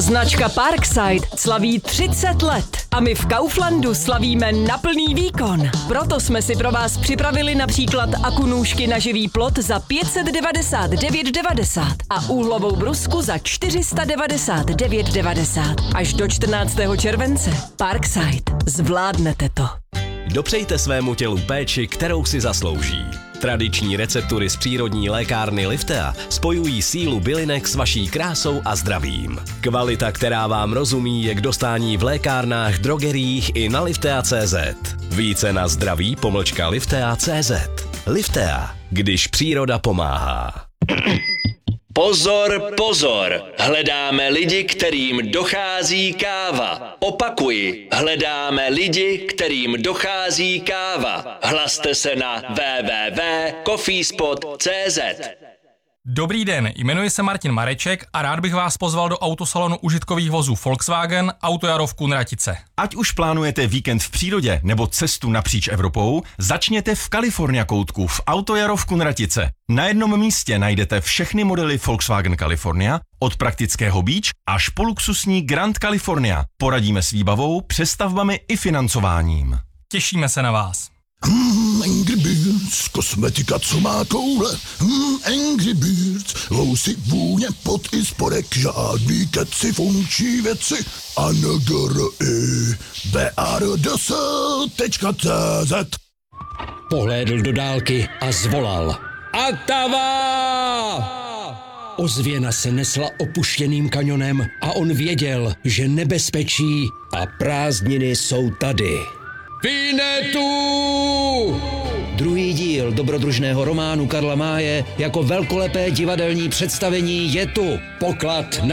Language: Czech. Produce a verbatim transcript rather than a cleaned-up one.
Značka Parkside slaví třicet let a my v Kauflandu slavíme na plný výkon. Proto jsme si pro vás připravili například akunůžky na živý plot za pět set devadesát devět devadesát a úhlovou brusku za čtyři sta devadesát devět devadesát. Až do čtrnáctého července. Parkside. Zvládnete to. Dopřejte svému tělu péči, kterou si zaslouží. Tradiční receptury z přírodní lékárny Liftea spojují sílu bylinek s vaší krásou a zdravím. Kvalita, která vám rozumí, je k dostání v lékárnách, drogeriích i na liftea tečka cé zet. Více na zdraví pomlčka liftea tečka cé zet. Liftea, když příroda pomáhá. Pozor, pozor! Hledáme lidi, kterým dochází káva. Opakuji, hledáme lidi, kterým dochází káva. Hlaste se na w w w tečka coffeespot tečka cé zet. Dobrý den, jmenuji se Martin Mareček a rád bych vás pozval do autosalonu užitkových vozů Volkswagen Autojaro v Kunratice. Ať už plánujete víkend v přírodě nebo cestu napříč Evropou, začněte v California koutku v Autojaro v Kunratice. Na jednom místě najdete všechny modely Volkswagen California, od praktického Beach až po luxusní Grand California. Poradíme s výbavou, přestavbami i financováním. Těšíme se na vás. Hmm, Angry Birds, kosmetika, co má koule. Hmm, Angry Birds, lousy, vůně, pot i spodek, žádný keci, funkční věci. A N G R I B R D S tečka cé zet. Pohlédl do dálky a zvolal. Atava! Ozvěna se nesla opuštěným kanionem a on věděl, že nebezpečí a prázdniny jsou tady. Vinetu! Druhý díl dobrodružného románu Karla Máje jako velkolepé divadelní představení je tu. Poklad na